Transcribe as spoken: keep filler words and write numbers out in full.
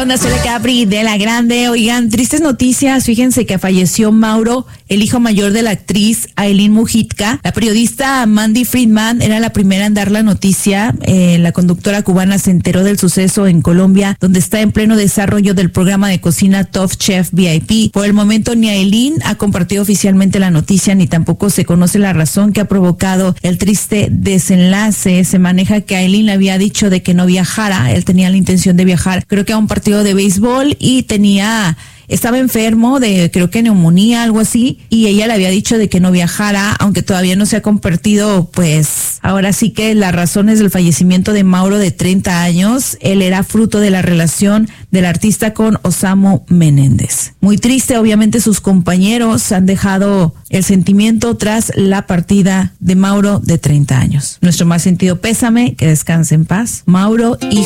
onda? Soy la Capri de La Grande. Oigan, tristes noticias. Fíjense que falleció Mauro, el hijo mayor de la actriz Aylin Mujica. La periodista Mandy Friedman era la primera en dar la noticia. Eh, la conductora cubana se enteró del suceso en Colombia, donde está en pleno desarrollo del programa de cocina Top Chef V I P. Por el momento, ni Aylin ha compartido oficialmente la noticia, ni tampoco se conoce la razón que ha provocado el triste desenlace. Se maneja que Aylin le había dicho de que no viajara. Él tenía la intención de viajar, creo que a un partido de béisbol, y tenía, estaba enfermo de, creo que neumonía, algo así, y ella le había dicho de que no viajara, aunque todavía no se ha compartido, pues, ahora sí que las razones del fallecimiento de Mauro, de treinta años. Él era fruto de la relación del artista con Osamo Menéndez. Muy triste, obviamente sus compañeros han dejado el sentimiento tras la partida de Mauro, de treinta años. Nuestro más sentido pésame, que descanse en paz, Mauro, y